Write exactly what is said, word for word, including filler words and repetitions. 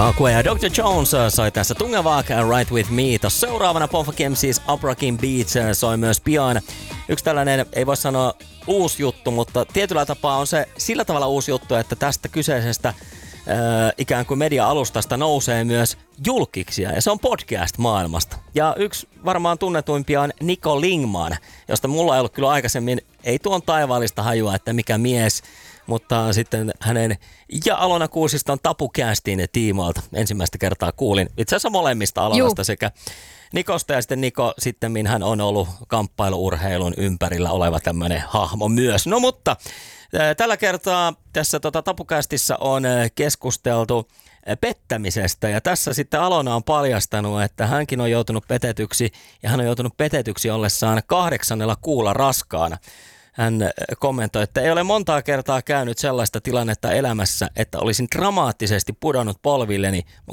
Aqua ja doctor Jones soi tässä Tungavak Right With Me. Tuossa seuraavana Pomfa Kemsis Abrakin Beats soi myös pian. Yksi tällainen, ei voi sanoa uusi juttu, mutta tietyllä tapaa on se sillä tavalla uusi juttu, että tästä kyseisestä äh, ikään kuin media-alustasta nousee myös julkiksia, ja se on podcast-maailmasta. Ja yksi varmaan tunnetuimpia on Niko Lingman, josta mulla ei ollut kyllä aikaisemmin, ei tuon taivaallista hajua, että mikä mies, mutta sitten hänen ja Alona Kuusiston Tapukästin tiimoilta ensimmäistä kertaa kuulin itse asiassa molemmista Alonasta sekä Nikosta, ja sitten Niko sitten hän on ollut kamppailuurheilun ympärillä oleva tämmöinen hahmo myös. No mutta tällä kertaa tässä tota, Tapukästissä on keskusteltu pettämisestä, ja tässä sitten Alona on paljastanut, että hänkin on joutunut petetyksi, ja hän on joutunut petetyksi ollessaan kahdeksannella kuulla raskaana. Hän kommentoi, että ei ole montaa kertaa käynyt sellaista tilannetta elämässä, että olisin dramaattisesti pudonnut polvilleni,